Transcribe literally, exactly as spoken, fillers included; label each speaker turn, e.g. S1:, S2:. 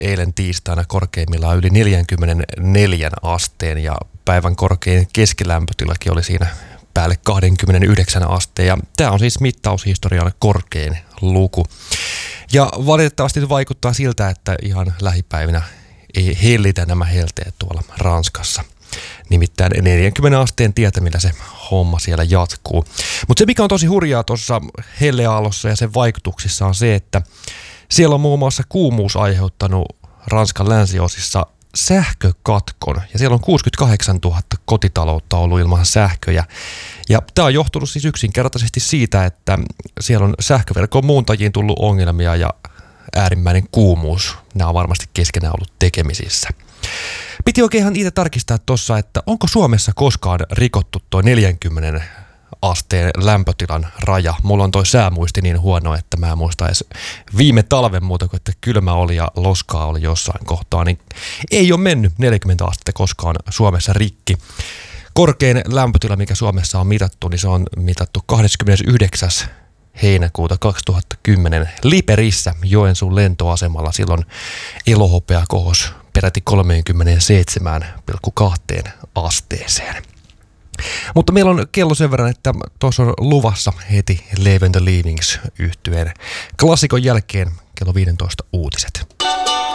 S1: eilen tiistaina korkeimmillaan yli neljäkymmentäneljä asteen ja päivän korkein keskilämpötilakin oli siinä päälle kaksikymmentäyhdeksän asteen. Ja tämä on siis mittaushistorian korkein luku. Ja valitettavasti vaikuttaa siltä, että ihan lähipäivinä ei hellitä nämä helteet tuolla Ranskassa. Nimittäin neljänkymmenen asteen tietä, millä se homma siellä jatkuu. Mutta se, mikä on tosi hurjaa tuossa helleaallossa ja sen vaikutuksissa on se, että siellä on muun muassa kuumuus aiheuttanut Ranskan länsiosissa sähkökatkon. Ja siellä on kuusikymmentäkahdeksantuhatta kotitaloutta ollut ilman sähköjä. Ja tämä on johtunut siis yksinkertaisesti siitä, että siellä on sähköverkon muuntajiin tullut ongelmia ja äärimmäinen kuumuus. Nämä on varmasti keskenään ollut tekemisissä. Piti oikein ihan itse tarkistaa tuossa, että onko Suomessa koskaan rikottu tuo neljänkymmenen asteen lämpötilan raja. Mulla on toi säämuisti niin huono, että mä en muista edes viime talven muuta kuin, että kylmä oli ja loskaa oli jossain kohtaa, niin ei ole mennyt neljäkymmentä astetta koskaan Suomessa rikki. Korkein lämpötila, mikä Suomessa on mitattu, niin se on mitattu kahdeskymmenesyhdeksäs heinäkuuta kaksituhattakymmenen Liperissä Joensuun lentoasemalla. Silloin elohopea kohosi peräti kolmekymmentäseitsemän pilkku kaksi asteeseen. Mutta meillä on kello sen verran, että tuossa on luvassa heti Live and the Leavings -yhtyeen klassikon jälkeen kello viisitoista uutiset.